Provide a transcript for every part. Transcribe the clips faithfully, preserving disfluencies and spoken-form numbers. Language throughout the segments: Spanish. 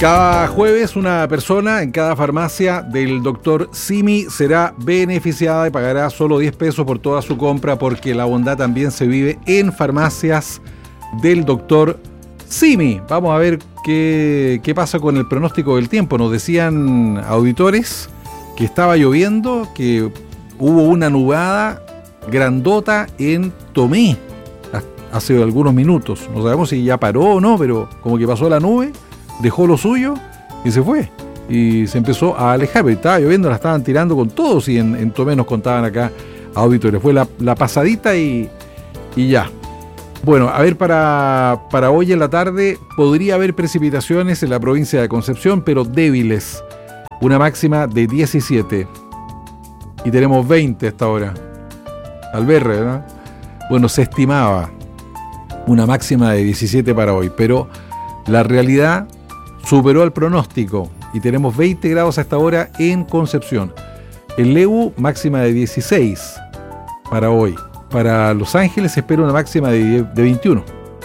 Cada jueves una persona en cada farmacia del doctor Simi será beneficiada y pagará solo diez pesos por toda su compra, porque la bondad también se vive en farmacias del doctor Simi. Vamos a ver qué, qué pasa con el pronóstico del tiempo. Nos decían auditores que estaba lloviendo, que hubo una nubada grandota en Tomé hace algunos minutos. No sabemos si ya paró o no, pero como que pasó la nube, dejó lo suyo y se fue. Y se empezó a alejar, pero estaba lloviendo, la estaban tirando con todos, y en, en Tomé nos contaban acá auditores. Fue la, la pasadita y, y ya. Bueno, a ver, para, para hoy en la tarde podría haber precipitaciones en la provincia de Concepción, pero débiles. Una máxima de diecisiete. Y tenemos veinte hasta ahora. Alberre, ¿verdad? Bueno, se estimaba una máxima de diecisiete para hoy, pero la realidad superó el pronóstico y tenemos veinte grados hasta ahora en Concepción. En Lebu, máxima de dieciséis para hoy. Para Los Ángeles se espera una máxima de, de veintiuno.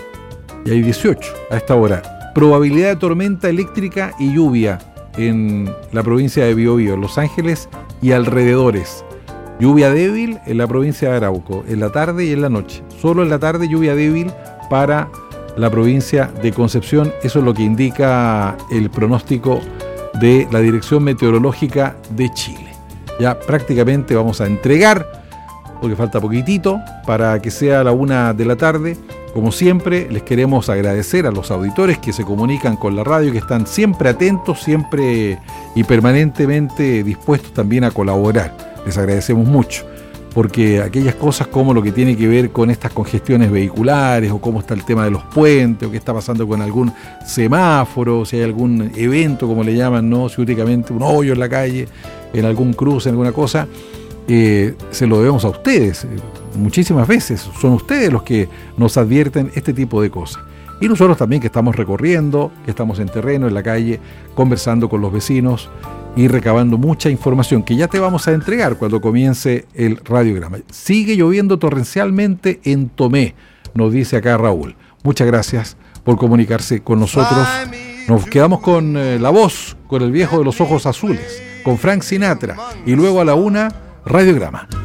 Y hay dieciocho a esta hora. Probabilidad de tormenta eléctrica y lluvia en la provincia de Biobío, Los Ángeles y alrededores. Lluvia débil en la provincia de Arauco, en la tarde y en la noche. Solo en la tarde lluvia débil para la provincia de Concepción. Eso es lo que indica el pronóstico de la Dirección Meteorológica de Chile. Ya prácticamente vamos a entregar, porque falta poquitito para que sea la una de la tarde. Como siempre, les queremos agradecer a los auditores que se comunican con la radio, que están siempre atentos, siempre y permanentemente dispuestos también a colaborar. Les agradecemos mucho, porque aquellas cosas como lo que tiene que ver con estas congestiones vehiculares, o cómo está el tema de los puentes, o qué está pasando con algún semáforo, si hay algún evento, como le llaman, ¿no? Si únicamente un hoyo en la calle, en algún cruce, en alguna cosa, eh, se lo debemos a ustedes. Muchísimas veces son ustedes los que nos advierten este tipo de cosas. Y nosotros también, que estamos recorriendo, que estamos en terreno, en la calle, conversando con los vecinos y recabando mucha información que ya te vamos a entregar cuando comience el radiograma. Sigue lloviendo torrencialmente en Tomé, nos dice acá Raúl. Muchas gracias por comunicarse con nosotros. Nos quedamos con eh, La Voz, con el viejo de los ojos azules, con Frank Sinatra, y luego a la una, radiograma.